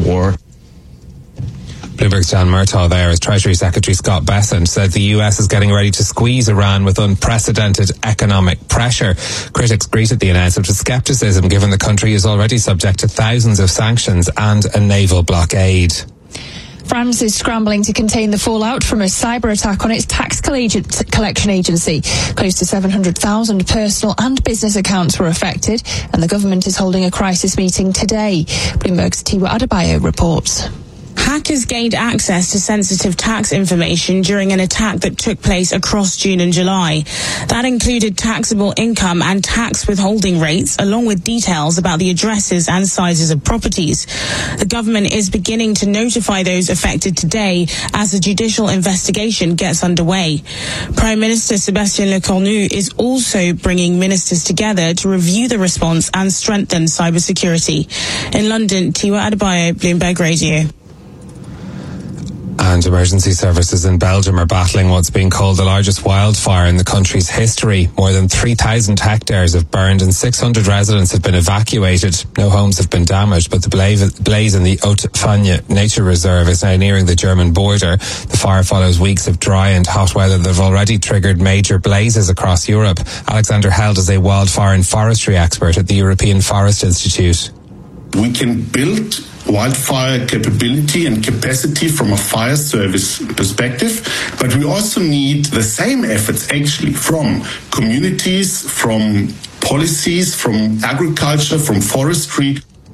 war. Bloomberg's John Murtaugh there, as Treasury Secretary Scott Bessent said the US is getting ready to squeeze Iran with unprecedented economic pressure. Critics greeted the announcement with scepticism, given the country is already subject to thousands of sanctions and a naval blockade. France is scrambling to contain the fallout from a cyber attack on its tax collection agency. Close to 700,000 personal and business accounts were affected, and the government is holding a crisis meeting today. Bloomberg's Tiwa Adebayo reports. Hackers gained access to sensitive tax information during an attack that took place across June and July. That included taxable income and tax withholding rates, along with details about the addresses and sizes of properties. The government is beginning to notify those affected today as a judicial investigation gets underway. Prime Minister Sébastien Lecornu is also bringing ministers together to review the response and strengthen cybersecurity. In London, Tiwa Adebayo, Bloomberg Radio. And emergency services in Belgium are battling what's being called the largest wildfire in the country's history. More than 3,000 hectares have burned and 600 residents have been evacuated. No homes have been damaged, but the blaze in the Haute-Fagne Nature Reserve is now nearing the German border. The fire follows weeks of dry and hot weather that have already triggered major blazes across Europe. Alexander Held is a wildfire and forestry expert at the European Forest Institute. We can build wildfire capability and capacity from a fire service perspective, but we also need the same efforts actually from communities, from policies, from agriculture, from forestry.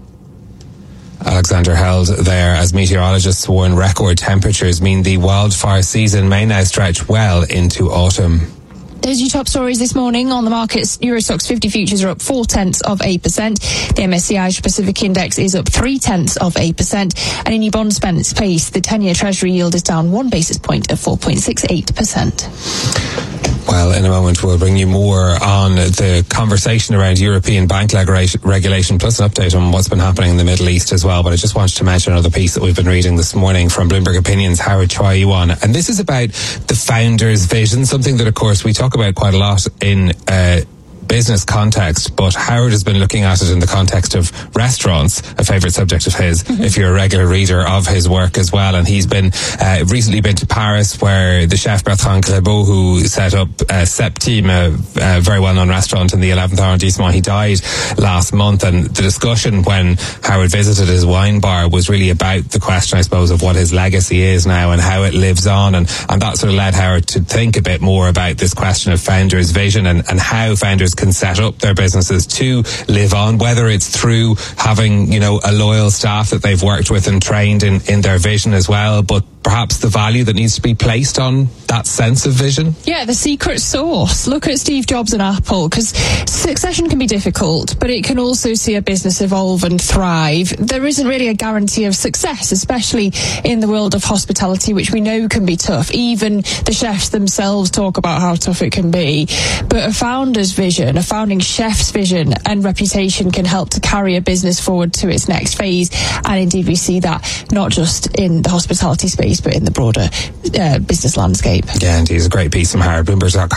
Alexander Held there, as meteorologists warn record temperatures mean the wildfire season may now stretch well into autumn. Those are your top stories this morning on the markets. Euro Stoxx 50 futures are up 0.4%. The MSCI Asia Pacific Index is up 0.3%. And in your bond space, the 10-year Treasury yield is down 1 basis point at 4.68%. Well, in a moment we'll bring you more on the conversation around European bank regulation, plus an update on what's been happening in the Middle East as well. But I just wanted to mention another piece that we've been reading this morning from Bloomberg Opinion's Howard Choi-Yuan. And this is about the founder's vision, something that, of course, we talk about quite a lot in business context, but Howard has been looking at it in the context of restaurants, a favourite subject of his, if you're a regular reader of his work as well. And he's been recently been to Paris, where the chef Bertrand Grébaux, who set up Septime, a very well-known restaurant in the 11th arrondissement, he died last month. And the discussion when Howard visited his wine bar was really about the question, I suppose, of what his legacy is now and how it lives on. And that sort of led Howard to think a bit more about this question of founders' vision and how founders can set up their businesses to live on, whether it's through having, you know, a loyal staff that they've worked with and trained in their vision as well, but perhaps the value that needs to be placed on that sense of vision. Yeah, the secret sauce. Look at Steve Jobs and Apple, because succession can be difficult, but it can also see a business evolve and thrive. There isn't really a guarantee of success, especially in the world of hospitality, which we know can be tough. Even the chefs themselves talk about how tough it can be. But a founder's vision, a founding chef's vision and reputation can help to carry a business forward to its next phase. And indeed, we see that not just in the hospitality space, but in the broader business landscape. Yeah, indeed. It's a great piece from Howard,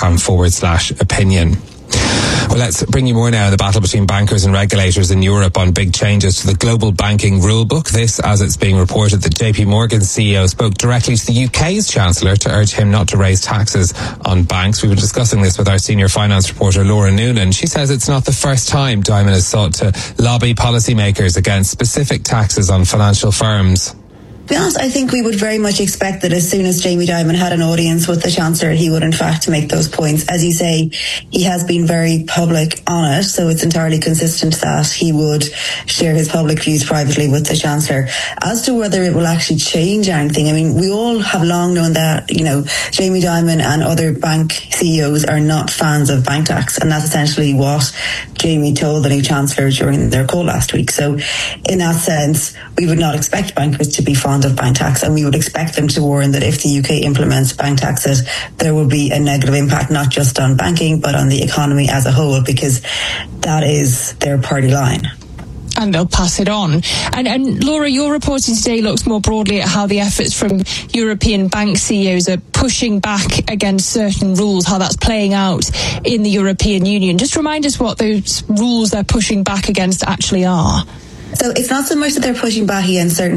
Bloomberg.com/opinion. Well, let's bring you more now on the battle between bankers and regulators in Europe on big changes to the global banking rulebook. This, as it's being reported that JP Morgan's CEO spoke directly to the UK's Chancellor to urge him not to raise taxes on banks. We've been discussing this with our senior finance reporter, Laura Noonan. She says it's not the first time Diamond has sought to lobby policymakers against specific taxes on financial firms. To be honest, I think we would very much expect that as soon as Jamie Dimon had an audience with the Chancellor, he would in fact make those points. As you say, he has been very public on it, so it's entirely consistent that he would share his public views privately with the Chancellor. As to whether it will actually change anything, I mean, we all have long known that, you know, Jamie Dimon and other bank CEOs are not fans of bank tax, and that's essentially what Jamie told the new Chancellor during their call last week. So in that sense, we would not expect bankers to be fond of bank tax, and we would expect them to warn that if the UK implements bank taxes, there will be a negative impact not just on banking but on the economy as a whole, because that is their party line. And they'll pass it on. And Laura, your reporting today looks more broadly at how the efforts from European bank CEOs are pushing back against certain rules, how that's playing out in the European Union. Just remind us what those rules they're pushing back against actually are. So it's not so much that they're pushing back against certain